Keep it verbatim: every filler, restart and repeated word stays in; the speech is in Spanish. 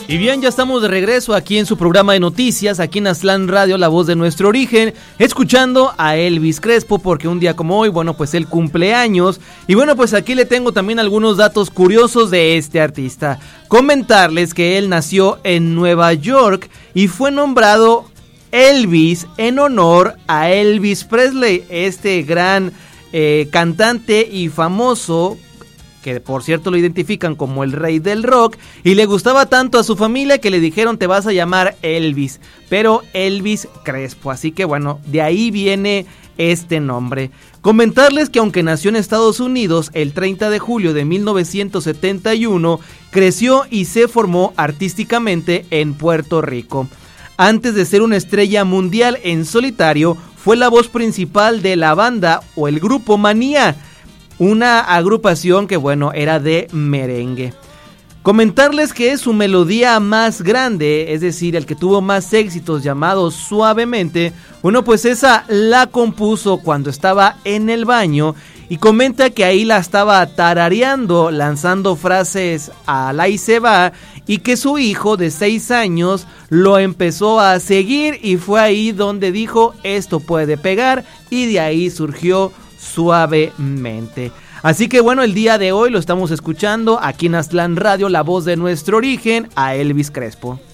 Y bien, ya estamos de regreso aquí en su programa de noticias, aquí en Aztlán Radio, la voz de nuestro origen, escuchando a Elvis Crespo, porque un día como hoy, bueno, pues él cumple años. Y bueno, pues aquí le tengo también algunos datos curiosos de este artista. Comentarles que él nació en Nueva York y fue nombrado Elvis en honor a Elvis Presley, este gran eh, cantante y famoso, que por cierto lo identifican como el rey del rock, y le gustaba tanto a su familia que le dijeron te vas a llamar Elvis, pero Elvis Crespo, así que bueno, de ahí viene este nombre. Comentarles que aunque nació en Estados Unidos el treinta de julio de mil novecientos setenta y uno, creció y se formó artísticamente en Puerto Rico. Antes de ser una estrella mundial en solitario, fue la voz principal de la banda o el grupo Manía, una agrupación que, bueno, era de merengue. Comentarles que su melodía más grande, es decir, el que tuvo más éxitos, llamado Suavemente, bueno, pues esa la compuso cuando estaba en el baño, y comenta que ahí la estaba tarareando, lanzando frases a la y se va, y que su hijo de seis años lo empezó a seguir, y fue ahí donde dijo, esto puede pegar, y de ahí surgió Suavemente. Así que bueno, el día de hoy lo estamos escuchando aquí en Aztlán Radio, la voz de nuestro origen, a Elvis Crespo.